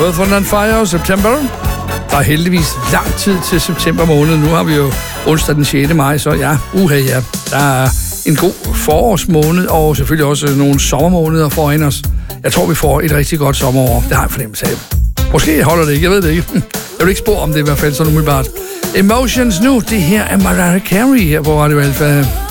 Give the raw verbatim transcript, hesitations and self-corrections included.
Earth, Wind and Fire, September. Der er heldigvis lang tid til september måned. Nu har vi jo onsdag den sjette maj, så ja, uha ja. Der er en god forårsmåned, og selvfølgelig også nogle sommermåneder foran os. Jeg tror, vi får et rigtig godt sommerår. Det har jeg fornemmelse af. Måske holder det ikke, jeg ved det ikke. Jeg vil ikke spå om det i hvert fald, sådan umiddelbart. Emotions nu, det her er Mariah Carey her på Radio Alpha.